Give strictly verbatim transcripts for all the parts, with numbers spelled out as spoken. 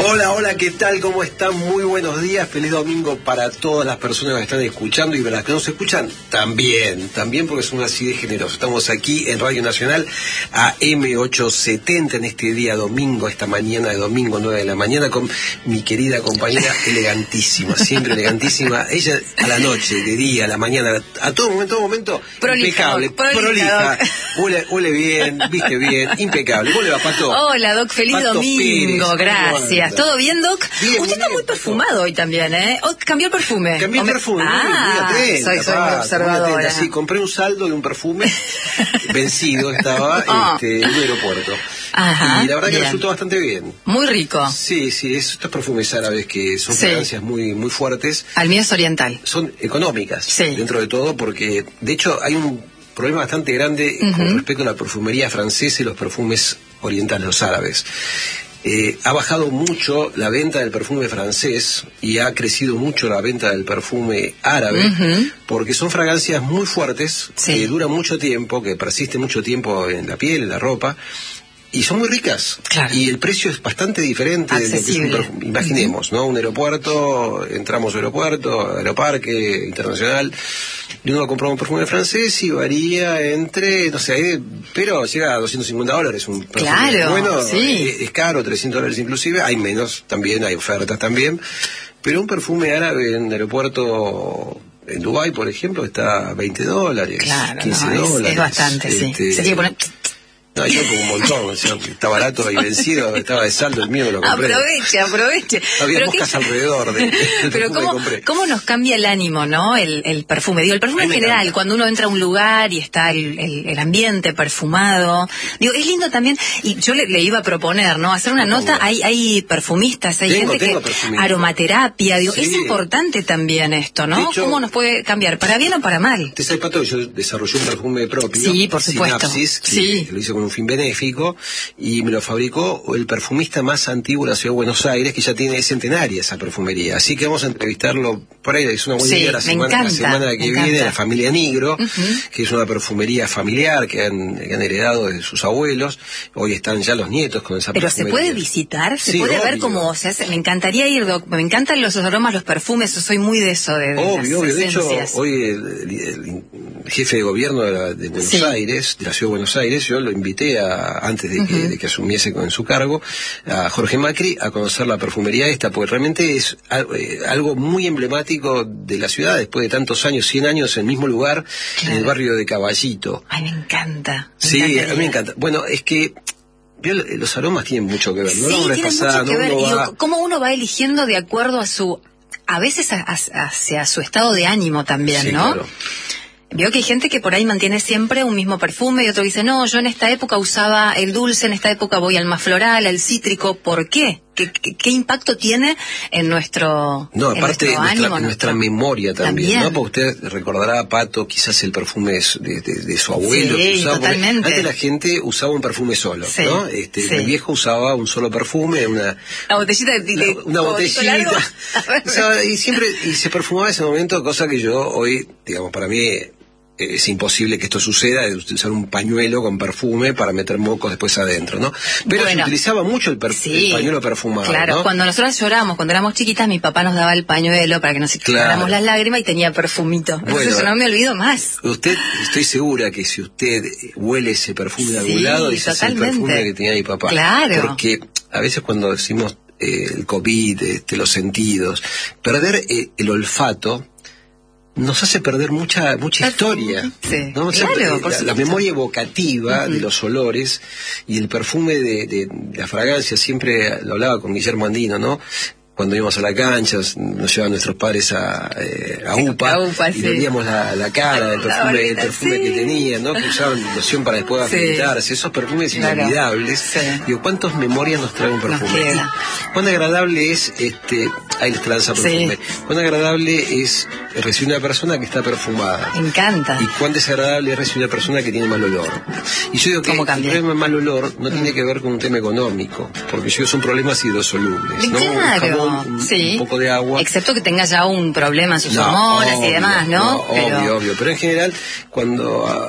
Hola, hola, ¿qué tal? ¿Cómo están? Muy buenos días, feliz domingo para todas las personas que están escuchando y para las que no se escuchan, también, también porque son así de generosos. Estamos aquí en Radio Nacional a eme ochocientos setenta en este día domingo, esta mañana de domingo, nueve de la mañana, con mi querida compañera elegantísima, siempre elegantísima. Ella a la noche, de día, a la mañana, a todo momento, todo momento, prolija, impecable, prolija, prolija, huele, huele bien, viste bien, impecable. ¿Cómo le va, Pato? Hola, Doc, feliz Pato domingo, Pérez, gracias. ¿Todo bien, Doc? Bien, Usted bien, está muy bien, perfumado Pato. hoy también, ¿eh? Oh, cambió el perfume. Cambié el me... perfume, ah, muy atenta, soy, soy muy Pato, observadora. muy atenta. Sí, compré un saldo de un perfume vencido, estaba oh. este, en un aeropuerto. Ajá, y la verdad bien. que resultó bastante bien. Muy rico. Sí, sí, es, estos perfumes árabes que son Sí. fragancias muy, muy fuertes. Al mío es oriental. Son económicas, Sí. dentro de todo, porque de hecho hay un problema bastante grande uh-huh. con respecto a la perfumería francesa y los perfumes orientales, los árabes. Eh, ha bajado mucho la venta del perfume francés y ha crecido mucho la venta del perfume árabe, uh-huh. porque son fragancias muy fuertes, sí. que duran mucho tiempo, que persisten mucho tiempo en la piel, en la ropa, y son muy ricas. Claro. Y el precio es bastante diferente de lo que es un perfume. Imaginemos, uh-huh. ¿no? Un aeropuerto, entramos al aeropuerto, aeroparque internacional, y uno compró un perfume francés y varía entre, no sé, pero llega a doscientos cincuenta dólares un perfume. Claro, bueno, sí. es, es caro, trescientos dólares inclusive, hay menos también, hay ofertas también, pero un perfume árabe en el aeropuerto en Dubái, por ejemplo, está a veinte dólares, claro, quince no, es, dólares. es bastante, este, sí. Se tiene que poner... No, yo como un montón, o sea, está barato y vencido, estaba de saldo, el mío me lo compré. Aproveche, aproveche. Había pero moscas qué... alrededor de, del pero cómo, cómo, compré. cómo nos cambia el ánimo, ¿no? El, el perfume. Digo, el perfume en general, encanta. Cuando uno entra a un lugar y está el, el, el ambiente perfumado. Digo, es lindo también, y yo le, le iba a proponer, ¿no? Hacer una no, nota, hay, hay perfumistas, hay tengo, gente tengo que... Perfumista. Aromaterapia, digo, sí. es importante también esto, ¿no? Hecho, ¿cómo nos puede cambiar? ¿Para bien o para mal? Te sabes, Pato, yo desarrollé un perfume propio. Sí, por supuesto. Sinapsis, que sí. lo hice con un fin benéfico. Y me lo fabricó el perfumista más antiguo de la ciudad de Buenos Aires, que ya tiene centenaria esa perfumería. Así que vamos a entrevistarlo por ahí, es una buena sí, idea la semana, encanta, la semana que viene, la familia Nigro, uh-huh. que es una perfumería familiar que han, que han heredado de sus abuelos. Hoy están ya los nietos con esa Pero perfumería. ¿se puede visitar? ¿Se sí, puede obvio. ver cómo se hace? Me encantaría ir, Doc. Me encantan los aromas, los perfumes, yo soy muy de eso, de, de Obvio, obvio. De hecho, esencias. hoy el, el, el jefe de gobierno de, la, de Buenos sí. Aires, de la ciudad de Buenos Aires, yo lo invité a, antes de que, uh-huh. de que asumiese en su cargo, a Jorge Macri, a conocer la perfumería esta, porque realmente es algo muy emblemático de la ciudad, después de tantos años, cien años en el mismo lugar, claro. en el barrio de Caballito. Ay, me encanta. Me sí, encantaría. a mí me encanta. Bueno, es que los aromas tienen mucho que ver, ¿no? Sí, La tienen pasada, mucho que ¿no? ver. Uno Y va... cómo uno va eligiendo de acuerdo a su... A veces a, a, hacia su estado de ánimo también, sí, ¿no? Claro. Veo que hay gente que por ahí mantiene siempre un mismo perfume y otro dice, no, yo en esta época usaba el dulce, en esta época voy al más floral, al cítrico. ¿Por qué? ¿Qué, qué, qué impacto tiene en nuestro No, aparte en nuestro nuestra, ánimo, nuestra nuestro... memoria también, también, ¿no? Porque usted recordará, Pato, quizás el perfume de, de, de su abuelo. Sí, que usaba, totalmente. Antes la gente usaba un perfume solo, sí, ¿no? Este, sí. El viejo usaba un solo perfume, una... La botellita de... de una, una botellita. O sea, y siempre y se perfumaba en ese momento, cosa que yo hoy, digamos, para mí... es imposible que esto suceda, de usar un pañuelo con perfume para meter mocos después adentro, ¿no? Pero bueno, se utilizaba mucho el, perf- sí, el pañuelo perfumado, claro, ¿no? cuando nosotros llorábamos, cuando éramos chiquitas, mi papá nos daba el pañuelo para que nos quitáramos claro. las lágrimas y tenía perfumito. Bueno, entonces yo no me olvido más. Usted, estoy segura que si usted huele ese perfume de algún sí, lado, ese es el perfume que tenía mi papá. Claro. Porque a veces cuando decimos eh, el COVID, este, los sentidos, perder eh, el olfato nos hace perder mucha mucha historia, sí, ¿no? O sea, claro, la, la memoria evocativa uh-huh. de los olores y el perfume de, de, de la fragancia, siempre lo hablaba con Guillermo Andino, ¿no? Cuando íbamos a la cancha, nos llevaban nuestros padres a, eh, a UPA, a UPA y sí. veíamos la, la cara del perfume, el perfume sí. que tenían, ¿no? Que usaban loción para después afeitarse, sí. esos perfumes claro. inolvidables. Sí. Digo, ¿cuántas memorias nos trae un perfume? Cuán agradable es, este, ahí está lanza perfume, sí. cuán agradable es recibir una persona que está perfumada. Me encanta. Y cuán desagradable es recibir una persona que tiene mal olor. Y yo digo que el problema de mal olor no mm. tiene que ver con un tema económico, porque yo digo, son problemas hidrosolubles, ¿no? Claro. Un, sí. un poco de agua. Excepto que tenga ya un problema en sus no, hormonas obvio, y demás, ¿no? no Pero... Obvio, obvio. Pero en general, cuando uh,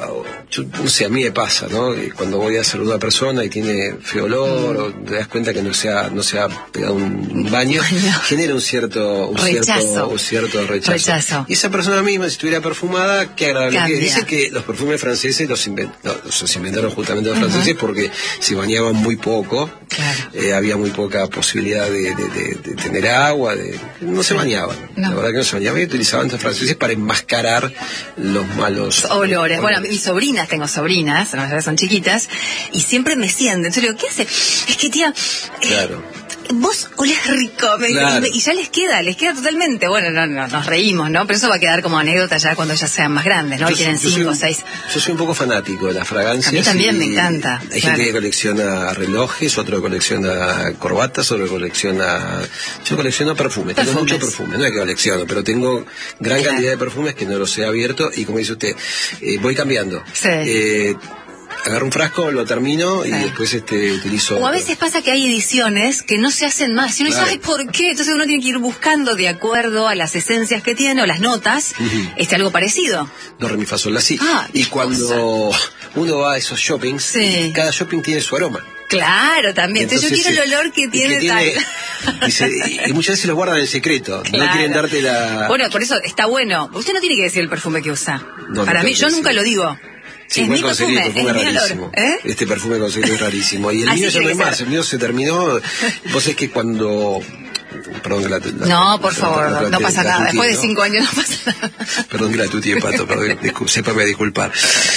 yo, no sé, a mí me pasa, ¿no? Cuando voy a saludar a una persona y tiene feo olor, mm. o te das cuenta que no se ha, no se ha pegado un baño, genera un cierto, un rechazo. cierto, un cierto rechazo. rechazo. Y esa persona misma, si estuviera perfumada, qué agradable Cambia. que dice que los perfumes franceses los, invent, los, los inventaron justamente los uh-huh. franceses porque se bañaban muy poco, claro. eh, había muy poca posibilidad de, de, de, de tener agua, de, no se bañaban, no. la verdad que no se bañaban y utilizaban los franceses para enmascarar los malos olores. olores. Bueno, mis sobrinas, tengo sobrinas, son chiquitas, y siempre me sienten. Entonces le digo, ¿qué hace? Es que tía, eh, claro. vos olés rico, me claro. y, y ya les queda, les queda totalmente. Bueno, no, no, nos reímos, ¿no? Pero eso va a quedar como anécdota ya cuando ya sean más grandes, ¿no? Yo, y tienen yo cinco o soy, seis. Yo soy un poco fanático de las fragancias. A mí también me encanta. Hay claro. gente que colecciona relojes, otro que colecciona corbatas, otro que colecciona... Yo colecciono perfumes, perfumes. Tengo mucho perfume, no es que colecciono, pero tengo gran claro. cantidad de perfumes que no los he abierto y como dice usted, eh, voy cambiando. Sí. Eh, agarro un frasco, lo termino y sí. después este utilizo... O a veces pasa que hay ediciones que no se hacen más. Y uno claro. dice, ¿por qué? Entonces uno tiene que ir buscando de acuerdo a las esencias que tiene o las notas, uh-huh. este algo parecido. Do, re, mi, fa, sol, la, si. Ah, y cuando cosa. uno va a esos shoppings, sí. cada shopping tiene su aroma. Claro, también. Entonces, Entonces yo quiero el olor que tiene, que tiene tal. Dice, y muchas veces lo guardan en secreto. Claro. No quieren darte la... Bueno, por eso está bueno. Usted no tiene que decir el perfume que usa. No, Para no mí, yo decir. nunca lo digo. Sí, es mi perfume, perfume es mi rarísimo. olor. ¿Eh? Este perfume conseguido es rarísimo. Y el mío ya no es más. El mío se terminó. Vos es que cuando... Perdón que la, la No, por la, favor, la, la, no pasa nada. Tuti, Después ¿no? de cinco años no pasa nada. Perdón que la tuti de pato, perdón, discul- sépame disculpar.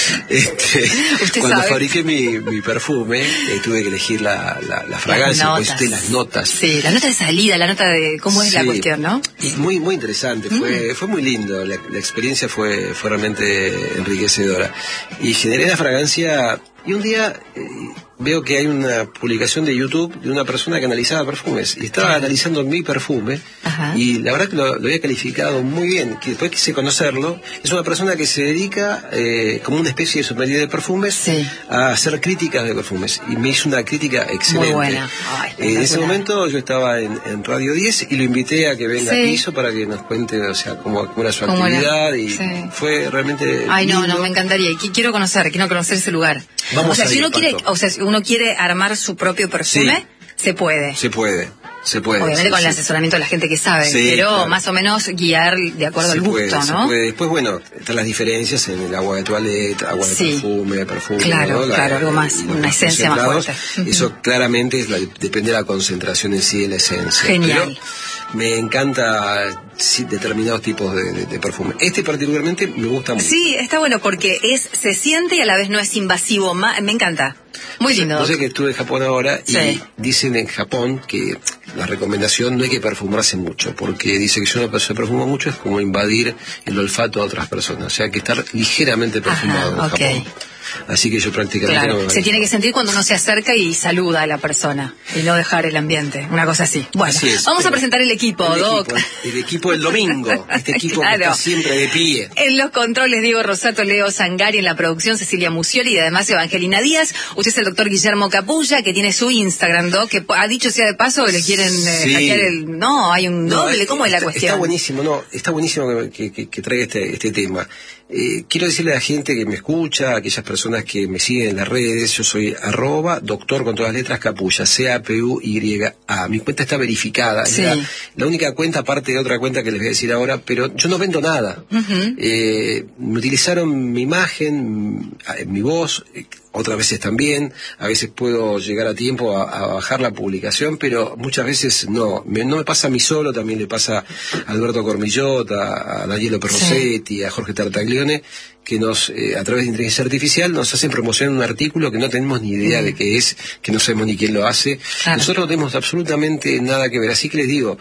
Este, cuando sabe. fabriqué mi, mi perfume, eh, tuve que elegir la, la, la fragancia, las pues usted las notas. Sí, la nota de salida, la nota de cómo es sí. la cuestión, ¿no? Y muy, muy interesante, fue, mm. fue muy lindo. La, la experiencia fue, fue realmente enriquecedora. Y generé la fragancia, y un día... Eh, veo que hay una publicación de YouTube de una persona que analizaba perfumes y estaba analizando mi perfume. Ajá. Y la verdad que lo, lo había calificado muy bien, que después quise conocerlo. Es una persona que se dedica eh, como una especie de sommelier de perfumes sí. a hacer críticas de perfumes y me hizo una crítica excelente. Muy buena. Ay, eh, en ese momento yo estaba en, en Radio diez y lo invité a que venga sí. a piso para que nos cuente, o sea, cómo, cómo era su ¿Cómo actividad era? y sí. fue realmente Ay, lindo. no, no, me encantaría. Quiero conocer, quiero conocer ese lugar. Vamos o sea, a si ir, uno quiere, o sea, si uno quiere armar su propio perfume, sí. se puede. Se puede. Se puede. Obviamente sí, con sí. el asesoramiento de la gente que sabe, sí, pero claro. más o menos guiar de acuerdo se al gusto, puede, ¿no? Se puede. Después, bueno, están las diferencias en el agua de toaleta, agua de sí. perfume, perfume. Claro, ¿no? la, claro, algo más, una esencia más fuerte. Eso uh-huh. claramente es la, depende de la concentración en sí de la esencia. Genial. Pero me encanta sí, determinados tipos de, de, de perfume. Este particularmente me gusta mucho. Sí, está bueno porque es se siente y a la vez no es invasivo. Me encanta. Muy lindo. Yo sé que estuve en Japón ahora y sí. dicen en Japón que la recomendación no hay que perfumarse mucho, porque dice que si uno se perfuma mucho es como invadir el olfato a otras personas, o sea, hay que estar ligeramente perfumado. Ajá, en okay. Japón. Así que yo prácticamente claro. no me se tiene que sentir cuando uno se acerca y saluda a la persona y no dejar el ambiente, una cosa así. Bueno, así es, vamos a presentar el equipo, el Doc. Equipo, el, el equipo del domingo, este equipo claro. que está siempre de pie. En los controles, Diego Rosato, Leo Sangari, en la producción, Cecilia Musioli y además Evangelina Díaz. Usted es el doctor Guillermo Capulla, que tiene su Instagram, Doc, que ha dicho sea de paso que le quieren eh, sí. hackear el... No, hay un doble, no, ¿cómo es la está, cuestión? Está buenísimo, no, está buenísimo que, que, que traiga este, este tema. Eh, quiero decirle a la gente que me escucha, a aquellas personas que me siguen en las redes, yo soy arroba doctor con todas las letras Capulla, C A P U Y A. Mi cuenta está verificada, sí. la, la única cuenta aparte de otra cuenta que les voy a decir ahora, pero yo no vendo nada. Uh-huh. Eh, me utilizaron mi imagen, mi voz, otras veces también, a veces puedo llegar a tiempo a, a bajar la publicación, pero muchas veces no. Me, no me pasa a mí solo, también le pasa a Alberto Cormillot, a, a Danielo Perrosetti, sí. a Jorge Tartaglione, que nos, eh, a través de inteligencia artificial, nos hacen promocionar un artículo que no tenemos ni idea mm. de qué es, que no sabemos ni quién lo hace. Claro. Nosotros no tenemos absolutamente nada que ver. Así que les digo,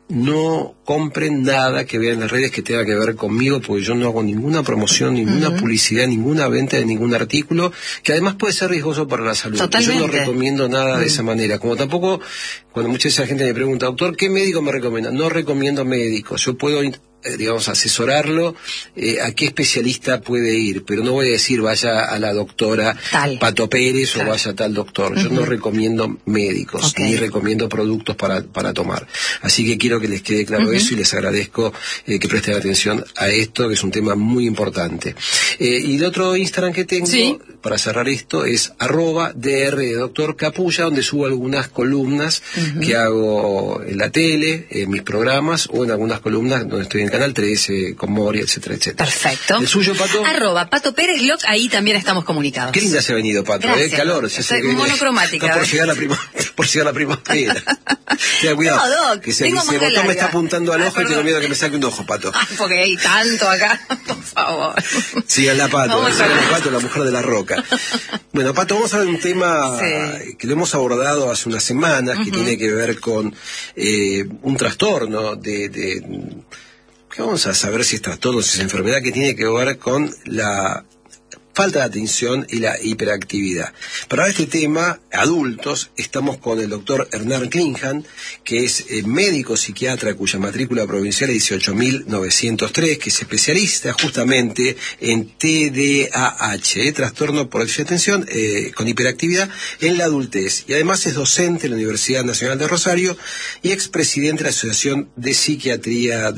no compren nada que vean en las redes que tenga que ver conmigo, porque yo no hago ninguna promoción, ninguna mm-hmm. publicidad, ninguna venta de ningún artículo, que además puede ser riesgoso para la salud. Totalmente. Yo no recomiendo nada mm. de esa manera. Como tampoco, cuando mucha esa gente me pregunta, doctor, ¿qué médico me recomienda? No recomiendo médicos. Yo puedo eh, digamos, asesorarlo eh, a qué especialista puede ir, pero no voy a decir vaya a la doctora tal. Pato Pérez Claro. o vaya a tal doctor. Yo Uh-huh. no recomiendo médicos, Okay. ni recomiendo productos para, para tomar. Así que quiero que les quede claro uh-huh. eso y les agradezco eh, que presten atención a esto, que es un tema muy importante. Eh, y el otro Instagram que tengo, ¿sí? Para cerrar esto, es arroba dr de doctor Capulla, donde subo algunas columnas uh-huh. que hago en la tele, en mis programas, o en algunas columnas donde estoy en Canal trece, con Moria, etcétera, etcétera. Perfecto. ¿El suyo, Pato? Arroba Pato Pérez Log, ahí también estamos comunicados. Qué linda se ha venido, Pato, Gracias. ¿eh? Calor. Se Estoy monocromática. Está por llegar la primavera. Por llegar la primavera. Ten cuidado. No, Doc, que se, tengo ese botón larga. me está apuntando al ah, ojo y tengo miedo que me saque un ojo, Pato. Ah, porque hay tanto acá, por favor. Sí, es la Pato, es la Pato, la mujer de la roca. Bueno, Pato, vamos a ver un tema sí. que lo hemos abordado hace unas semanas, uh-huh. que tiene que ver con eh, un trastorno de, de... que vamos a saber si es trastorno, si es enfermedad, que tiene que ver con la falta de atención y la hiperactividad. Para este tema, adultos, estamos con el doctor Hernán Klinghahn, que es eh, médico psiquiatra cuya matrícula provincial es dieciocho mil novecientos tres, que es especialista justamente en T D A H, eh, trastorno por déficit de atención eh, con hiperactividad en la adultez. Y además es docente en la Universidad Nacional de Rosario y expresidente de la Asociación de Psiquiatría